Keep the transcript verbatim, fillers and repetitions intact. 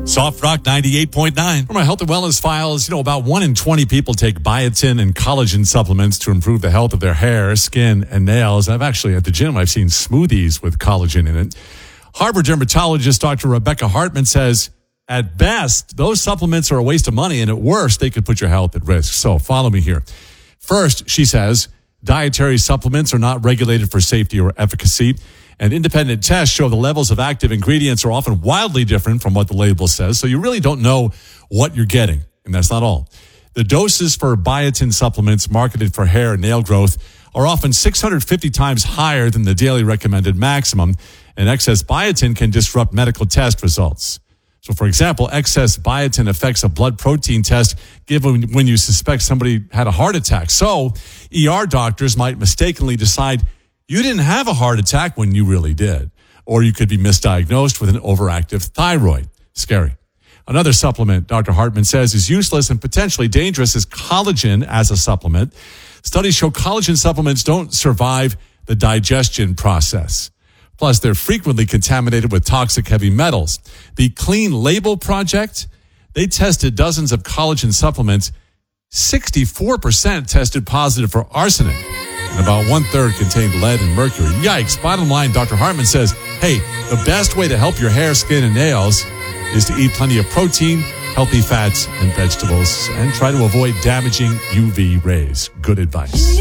Soft Rock ninety-eight point nine. For my health and wellness files, you know, about one in twenty people take biotin and collagen supplements to improve the health of their hair, skin, and nails. I've actually, at the gym, I've seen smoothies with collagen in it. Harvard dermatologist Doctor Rebecca Hartman says, at best, those supplements are a waste of money, and at worst, they could put your health at risk. So follow me here. First, she says, dietary supplements are not regulated for safety or efficacy, and independent tests show the levels of active ingredients are often wildly different from what the label says, so you really don't know what you're getting, and that's not all. The doses for biotin supplements marketed for hair and nail growth are often six hundred fifty times higher than the daily recommended maximum, and excess biotin can disrupt medical test results. So, for example, excess biotin affects a blood protein test given when you suspect somebody had a heart attack. So, E R doctors might mistakenly decide you didn't have a heart attack when you really did. Or you could be misdiagnosed with an overactive thyroid. Scary. Another supplement, Doctor Hartman says, is useless and potentially dangerous is collagen as a supplement. Studies show collagen supplements don't survive the digestion process. Plus, they're frequently contaminated with toxic heavy metals. The Clean Label Project, they tested dozens of collagen supplements. sixty-four percent tested positive for arsenic. And about one-third contained lead and mercury. Yikes. Bottom line, Doctor Hartman says, hey, the best way to help your hair, skin, and nails is to eat plenty of protein, healthy fats, and vegetables, and try to avoid damaging U V rays. Good advice.